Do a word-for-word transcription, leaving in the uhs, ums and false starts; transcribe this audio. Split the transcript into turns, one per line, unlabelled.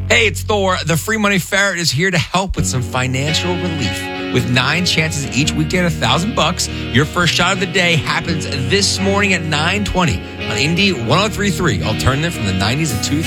Hey, it's Thor. The Free Money Ferret is here to help with some financial relief. With nine chances each week to get a thousand bucks, your first shot of the day happens this morning at nine twenty on Indy one oh three point three, alternative from the nineties and two